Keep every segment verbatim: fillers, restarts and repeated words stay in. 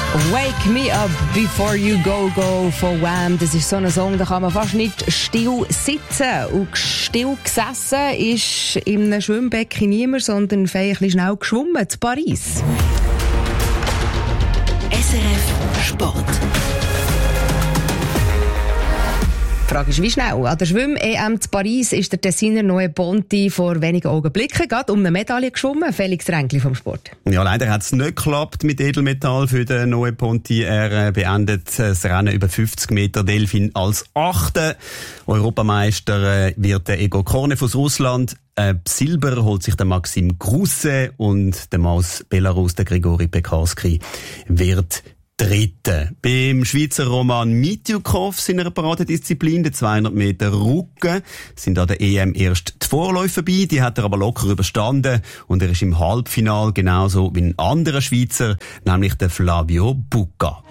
Wake Me Up Before You Go Go von Wham. Das ist so ein Song, da kann man fast nicht still sitzen. Und still gesessen ist in einem Schwimmbecken niemand, sondern ein bisschen schnell geschwommen zu Paris. S R F Sport. Die Frage ist, wie schnell? An der Schwimm-E M zu Paris ist der Tessiner Noe Ponti vor wenigen Augenblicken gerade um eine Medaille geschwommen. Felix Ränkli vom Sport. Ja, leider hat es nicht geklappt mit Edelmetall für den Noe Ponti. Er äh, beendet das Rennen über fünfzig Meter Delfin als Achter. Europameister äh, wird der Egor Kornev aus Russland. Äh, Silber holt sich der Maxim Grousset und der Mann aus Belarus, der Grigori Pekarski, wird Dritte. Beim Schweizer Roman Mitjukov in einer Paradedisziplin, der zweihundert Meter Rücken, sind an der E M erst die Vorläufe vorbei. Die hat er aber locker überstanden und er ist im Halbfinale genauso wie ein anderer Schweizer, nämlich der Flavio Bucca.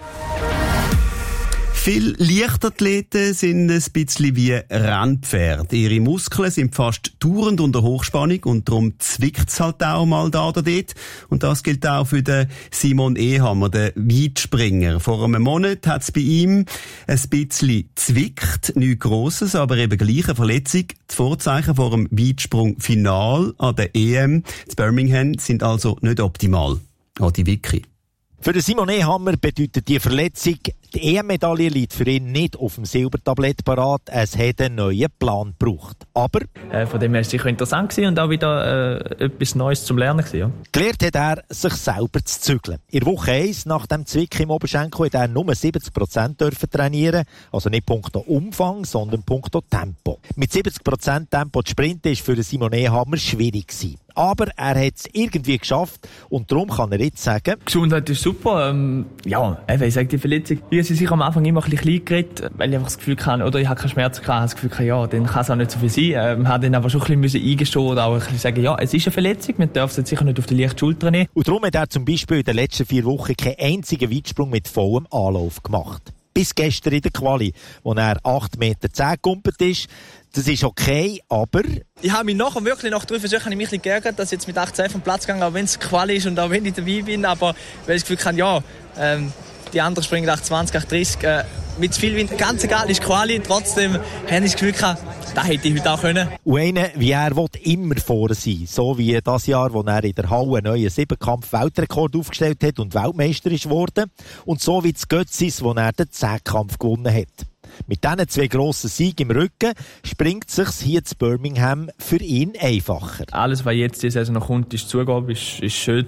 Viele Leichtathleten sind ein bisschen wie Rennpferde. Ihre Muskeln sind fast dauernd unter Hochspannung und darum zwickt es halt auch mal da oder dort. Und das gilt auch für den Simon Ehammer, den Weitspringer. Vor einem Monat hat es bei ihm ein bisschen zwickt, nichts Grosses, aber eben gleich eine Verletzung. Die Vorzeichen vor dem Weitsprung-Final an der E M in Birmingham sind also nicht optimal. Auch die Wiki. Für den Simon Ehammer bedeutet die Verletzung, die E M-Medaille liegt für ihn nicht auf dem Silbertablett parat. Es hat einen neuen Plan gebraucht. Aber äh, von dem her war es sicher interessant und auch wieder äh, etwas Neues zum Lernen gewesen, ja. Gelernt hat er, sich selber zu zügeln. In Woche eins nach dem Zwick im Oberschenkel hat er nur siebzig Prozent dürfen trainieren. Also nicht punkto Umfang, sondern punkto Tempo. Mit siebzig Prozent Tempo zu sprinten war für den Simon Ehammer schwierig gewesen. Aber er hat es irgendwie geschafft und darum kann er jetzt sagen, die Gesundheit ist super. Ähm, ja, eben, ich sage die Verletzung. Ich habe sich am Anfang immer ein bisschen klein geredet, weil ich einfach das Gefühl hatte, oder ich habe keine Schmerzen gehabt, habe das Gefühl gehabt, ja, dann kann es auch nicht so viel sein. Ähm, habe dann aber schon ein bisschen eingestehen oder auch ein bisschen sagen, ja, es ist eine Verletzung, man darf es jetzt sicher nicht auf die leichte Schulter nehmen. Und darum hat er zum Beispiel in den letzten vier Wochen keinen einzigen Weitsprung mit vollem Anlauf gemacht. Bis gestern in der Quali, wo er acht Meter zehn gekumpelt ist. Das ist okay, aber ich habe mich nachher wirklich nach drei Versuchen habe ich mich ein bisschen geärgert, dass ich jetzt mit achtzehn vom Platz gegangen, auch wenn es Quali ist und auch wenn ich dabei bin, aber weil ich das Gefühl habe, ja, ähm, die anderen springen acht zwanzig, acht dreißig, äh, mit zu viel Wind, ganz egal, ist Quali, trotzdem habe ich das Gefühl gehabt, das hätte ich heute auch können. Und einer, wie er will, immer vorne sein, so wie das Jahr, wo er in der Halle einen neuen Siebenkampf-Weltrekord aufgestellt hat und Weltmeister ist geworden, und so wie das Götzis, wo er den Zehnkampf gewonnen hat. Mit diesen zwei grossen Siegen im Rücken springt es sich hier zu Birmingham für ihn einfacher. Alles, was jetzt diese Saison noch kommt, ist Zugabe, ist, ist schön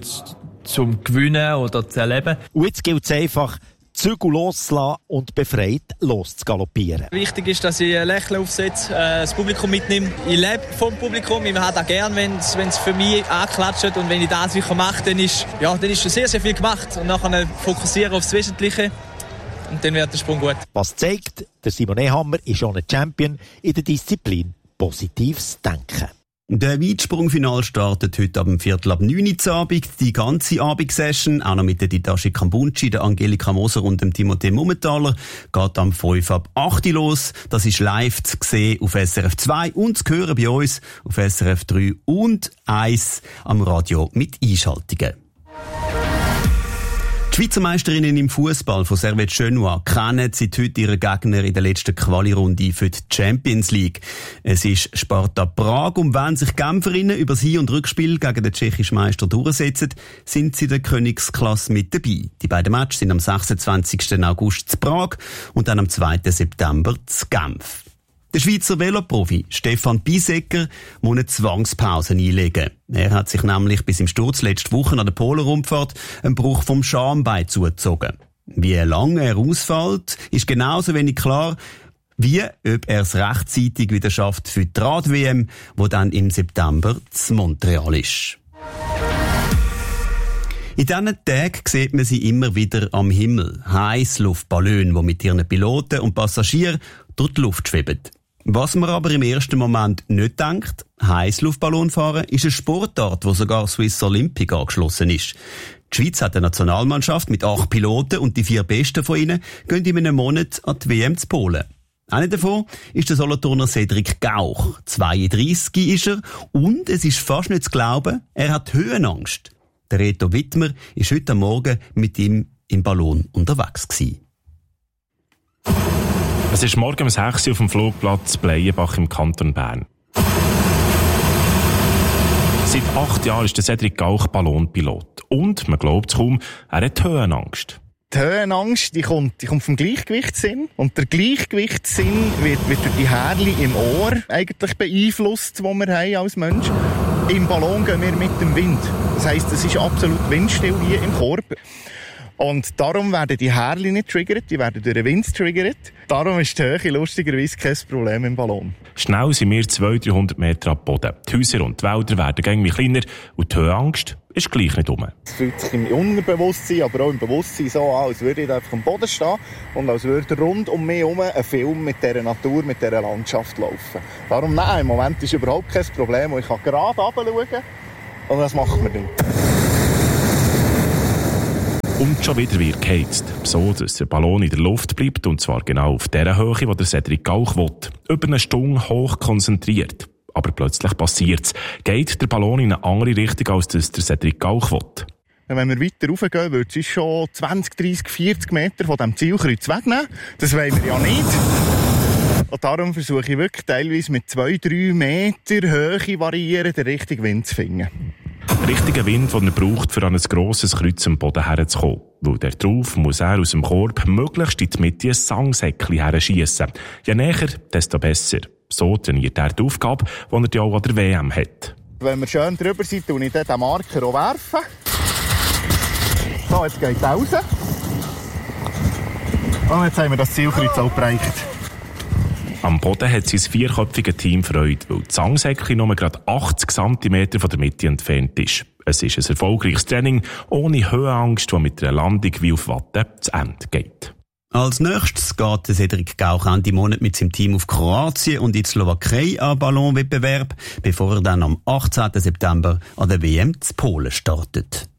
zum Gewinnen oder zu erleben. Und jetzt gilt es einfach, Zügel loszulassen und befreit loszugaloppieren. Wichtig ist, dass ich ein Lächeln aufsetze, das Publikum mitnehme. Ich lebe vom Publikum, ich habe das gerne, wenn es für mich anklatscht. Und wenn ich das sicher mache, dann ist, ja, dann ist schon sehr, sehr viel gemacht. Und nachher fokussieren aufs Wesentliche. Und dann wird der Sprung gut. Was zeigt, der Simon Ehammer ist schon ein Champion in der Disziplin positives Denken. Der Weitsprungfinal startet heute ab dem Viertel ab neun Uhr Abend. Die ganze Abendsession, auch noch mit der Ditashi Kambunchi, der Angelika Moser und dem Timothée Mumenthaler, geht am fünf ab acht Uhr los. Das ist live zu sehen auf S R F zwei und zu hören bei uns auf S R F drei und eins am Radio mit Einschaltungen. Die Schweizer Meisterinnen im Fußball von Servette Genua kennen seit heute ihren Gegner in der letzten Quali-Runde für die Champions League. Es ist Sparta Prag, und wenn sich Genferinnen über das Hin- und Rückspiel gegen den tschechischen Meister durchsetzen, sind sie in der Königsklasse mit dabei. Die beiden Matches sind am sechsundzwanzigsten August zu Prag und dann am zweiten September zu Genf. Der Schweizer Veloprofi Stefan Bisegger muss eine Zwangspause einlegen. Er hat sich nämlich bis im Sturz letzte Woche an der Polenrundfahrt einen Bruch vom Schambein zugezogen. Wie lange er ausfällt, ist genauso wenig klar, wie ob er es rechtzeitig wieder schafft für die Rad-W M, die dann im September zu Montreal ist. In diesen Tagen sieht man sie immer wieder am Himmel. Heissluftballone, die mit ihren Piloten und Passagieren durch die Luft schweben. Was man aber im ersten Moment nicht denkt, Heissluftballonfahren ist eine Sportart, wo sogar Swiss Olympic angeschlossen ist. Die Schweiz hat eine Nationalmannschaft mit acht Piloten und die vier besten von ihnen gehen in einem Monat an die W M zu Polen. Einer davon ist der Solothurner Cedric Gauch. zweiunddreissig ist er und es ist fast nicht zu glauben, er hat Höhenangst. Der Reto Wittmer ist heute Morgen mit ihm im Ballon unterwegs gewesen. Es ist morgen um sechs Uhr auf dem Flugplatz Bleienbach im Kanton Bern. Seit acht Jahren ist der Cedric Gauch Ballonpilot. Und, man glaubt es kaum, er hat Höhenangst. Die Höhenangst, die kommt, die kommt vom Gleichgewichtssinn. Und der Gleichgewichtssinn wird, wird durch die Härchen im Ohr eigentlich beeinflusst, die wir haben als Mensch. Im Ballon gehen wir mit dem Wind. Das heisst, es ist absolut windstill hier im Korb. Und darum werden die Härchen nicht triggert, die werden durch den Wind triggert. Darum ist die Höhe lustigerweise kein Problem im Ballon. Schnell sind wir zweihundert, dreihundert Meter ab Boden. Die Häuser und die Wälder werden irgendwie kleiner und die Höhenangst ist gleich nicht um. Es fühlt sich im Unterbewusstsein, aber auch im Bewusstsein so an, als würde ich einfach am Boden stehen und als würde rund um mich herum ein Film mit dieser Natur, mit dieser Landschaft laufen. Darum, nein, im Moment ist überhaupt kein Problem. Ich kann gerade runterschauen und das macht mir nicht. Und schon wieder wird geheizt, so dass der Ballon in der Luft bleibt, und zwar genau auf der Höhe, wo der Cedric Gauch will. Über eine Stunde hoch konzentriert. Aber plötzlich passiert's. Geht der Ballon in eine andere Richtung, als das der Cedric Gauch will. Wenn wir weiter raufgehen, würde es uns schon zwanzig, dreissig, vierzig Meter von diesem Zielkreuz wegnehmen. Das wollen wir ja nicht. Und darum versuche ich wirklich teilweise mit zwei, drei Meter Höhe variieren, den richtigen Wind zu finden. Richtigen Wind, den er braucht, für an ein grosses Kreuz am Boden herzukommen. Weil der drauf muss er aus dem Korb möglichst in die Mitte ein Sangsäckchen herschiessen. Je näher, desto besser. So trainiert er die Aufgabe, die er ja auch an der W M hat. Wenn wir schön drüber sind, tue ich den Marker auch werfen. So, jetzt geht er raus. Und jetzt haben wir das Zielkreuz auch bereicht. Am Boden hat sein vierköpfiges Team Freude, weil das Sangsäckchen nur gerade achtzig Zentimeter von der Mitte entfernt ist. Es ist ein erfolgreiches Training, ohne Höhenangst, das mit einer Landung wie auf Watte zu Ende geht. Als nächstes geht Cedric Gauch Ende Monat mit seinem Team auf Kroatien und in die Slowakei an Ballonwettbewerb, bevor er dann am achtzehnten September an der W M zu Polen startet.